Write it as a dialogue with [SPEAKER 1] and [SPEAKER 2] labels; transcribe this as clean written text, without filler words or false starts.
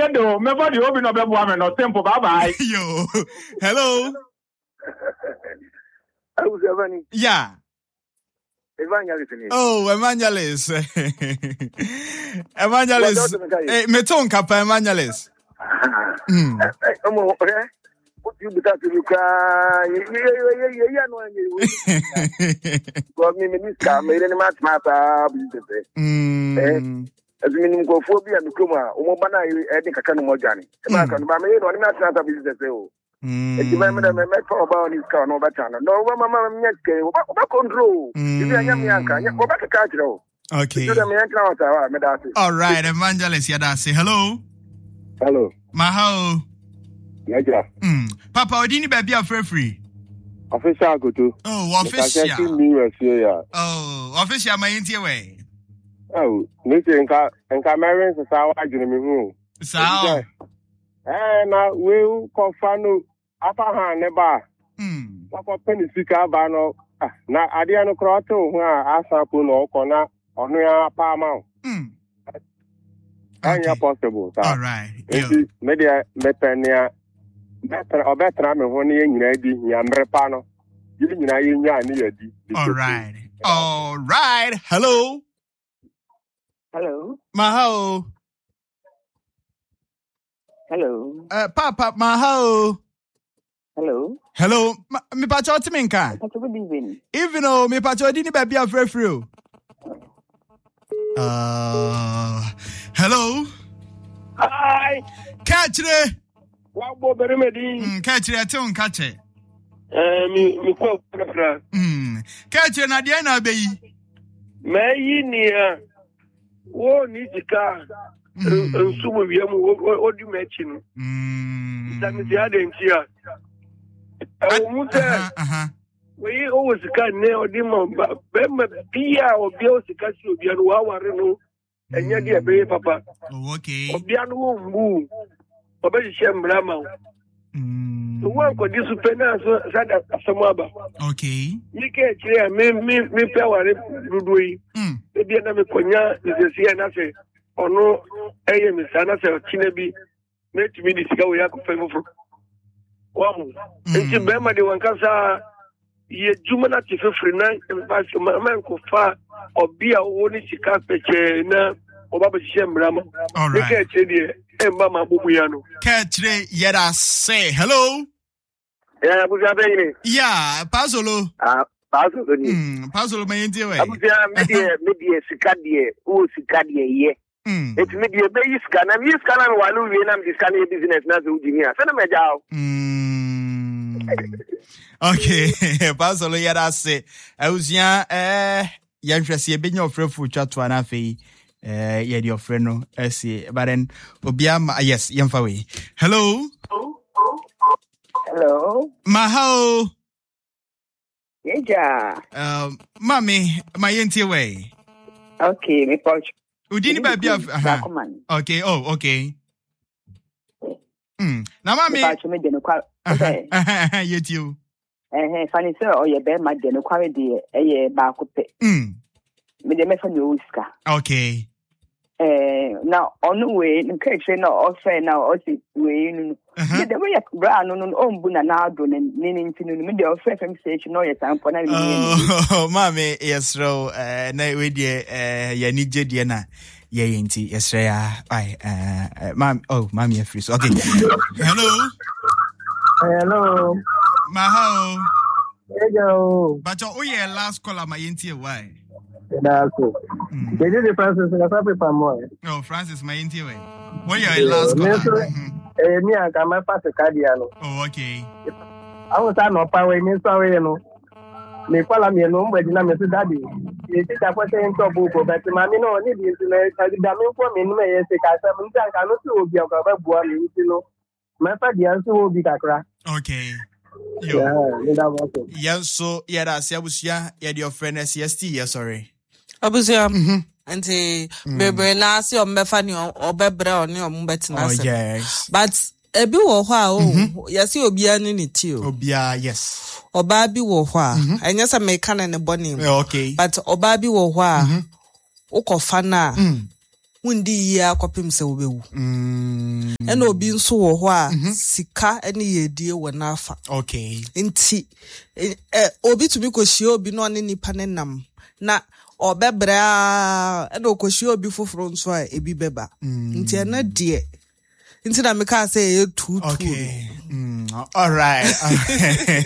[SPEAKER 1] do. Me body open up a woman or temple. Bye bye.
[SPEAKER 2] Yo. Hello. Yeah.
[SPEAKER 3] Evangelist.
[SPEAKER 2] Oh, evangelist. Evangelist. Me ton kapa evangelist.
[SPEAKER 3] You better to look God me minister made any match matter as minimum go phobia and kuma umobana I can more journey. Can buy me on not business. If you remember me for about this car no better. No mama back control. If you are young go back to catch.
[SPEAKER 2] Okay. All right, evangelist Yadasi. Hello.
[SPEAKER 3] Hello.
[SPEAKER 2] Mahao.
[SPEAKER 3] Yeah.
[SPEAKER 2] Papa, odini baby free.
[SPEAKER 3] Official go to.
[SPEAKER 2] Oh, official. Oh, official my inti way.
[SPEAKER 3] Oh, listen, nka marrying so sawa adwene me hu.
[SPEAKER 2] Sawa.
[SPEAKER 3] Na we confano apa han ne ba. Papa penny sika ba no. Na ade no kroto hu a asapo no okona onu ya pa ma. Anya possible.
[SPEAKER 2] All right.
[SPEAKER 3] Media metania better or better me ho ne nyina di ya mrepa no. Yi nyina yi nya ne ya di.
[SPEAKER 2] All right. All right. Hello.
[SPEAKER 4] Hello.
[SPEAKER 2] Mahao.
[SPEAKER 4] Hello.
[SPEAKER 2] Papa Mahao.
[SPEAKER 4] Hello.
[SPEAKER 2] Hello. Me pacho timinka.
[SPEAKER 4] Good evening.
[SPEAKER 2] Even though me pacho dini baby free. Hello.
[SPEAKER 3] Hi.
[SPEAKER 2] Catch it.
[SPEAKER 3] What bo bere medi?
[SPEAKER 2] Catch it on catch it.
[SPEAKER 3] Mi ko pra.
[SPEAKER 2] Catch it na dia na be yi.
[SPEAKER 3] Me yi ni wo ni jika. Nsumo wiam odi mechi no. Sami ti adentia. Mu se. We always can ne odi mo be bia obi o sika si obi no wa ware no. Enya dia be papa.
[SPEAKER 2] Okay.
[SPEAKER 3] Obi anu wo mbu. Obi shembra ma. So one ko di supena so sada asamaba.
[SPEAKER 2] Okay.
[SPEAKER 3] Yike kire me pe ware dudu yi. E bia na me konya nsesia na se ono eye me sana se chinebi metimi di sika we yakofo fofo. Wamu. Nti be ma de wankasa ye juma na tifefri na embassy man ko fa obi a wo ni sika peche na obaba shembra ma.
[SPEAKER 2] All right.
[SPEAKER 3] Yike kire emba ma bubu ya no.
[SPEAKER 2] Catch yada say hello.
[SPEAKER 3] Yeah, abuja be.
[SPEAKER 2] Yeah, Pasolo.
[SPEAKER 3] Pasolo ni.
[SPEAKER 2] Pasolo my inti way.
[SPEAKER 3] Abuja media sika die, o sika die ye. It's media be sika na mi sika na walu we na mi sika na business na zo engineer. Se na me jao.
[SPEAKER 2] Okay, Pasolo yada say. Awusia yanhwese e benya ofrefu twatwa na afei. Yeah, your friend no but then Obiama yes, yamfa we. Hello.
[SPEAKER 4] Hello.
[SPEAKER 2] Mahao.
[SPEAKER 4] Yeah.
[SPEAKER 2] Mommy, my inti way.
[SPEAKER 4] Okay, me pouch.
[SPEAKER 2] Udini baby of okay, oh, okay. Now mommy.
[SPEAKER 4] Okay.
[SPEAKER 2] You too.
[SPEAKER 4] Funny sir, or your bear my dinner quality a bakupe. Me de me fa no uska.
[SPEAKER 2] Okay.
[SPEAKER 4] Now on the way, in case no offer now or the way the way brown on buna na do and meaning to me the offer from station no yes I'm for na.
[SPEAKER 2] Oh, mommy, yes, ro na we de ya ni je na ye yenti yes ya mom mommy free so okay. Hello.
[SPEAKER 5] Hello.
[SPEAKER 2] Mahao.
[SPEAKER 5] Hello.
[SPEAKER 2] But your last caller my yenti why?
[SPEAKER 5] That's it. They did the Francis in a paper more.
[SPEAKER 2] No, Francis, my interview. What your last caller?
[SPEAKER 5] Me and my pastor Cadiano.
[SPEAKER 2] Oh, okay.
[SPEAKER 5] I was not power in sorry, you know. Me call me no, but I'm Mr. Daddy. You see, I was saying to Boko, but Mammy no need to make a damn for me. May say, I cannot do your cover, you know. My father will be Kakra.
[SPEAKER 2] Okay.
[SPEAKER 5] Yes,
[SPEAKER 2] so yeah, that's yeah, your friend SST, yes, sorry.
[SPEAKER 6] Abusia, Auntie, Bebe, last year, Mefani or Bebra or Near Mumbetina.
[SPEAKER 2] Oh, yes.
[SPEAKER 6] But a bit of wow, yes, you'll be an in it too.
[SPEAKER 2] Obia, yes.
[SPEAKER 6] Or Baby Woha, and yes, I may can and a bonny.
[SPEAKER 2] Okay.
[SPEAKER 6] But Obabi Woha, Okofana, wundi ya kwapem se obewu ena obi nso wo ho a sika ene yedie wo nafa
[SPEAKER 2] okay
[SPEAKER 6] nti obi tumi kohie obi no ne nipa ne nam na obebra ena okohie obi foforo nso a ebi beba nti ena de nti na meka say tutu
[SPEAKER 2] okay all right